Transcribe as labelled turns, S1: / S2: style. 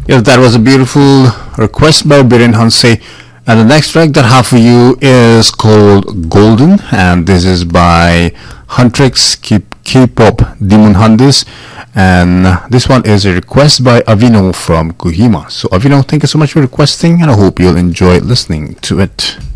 S1: Yes, that was a beautiful request by Biren Hanse. And the next track that I have for you is called Golden, and this is by Huntrix K-pop Demon Handis. And this one is a request by Avino from Kohima. So Avino, thank you so much for requesting, and I hope you'll enjoy listening to it.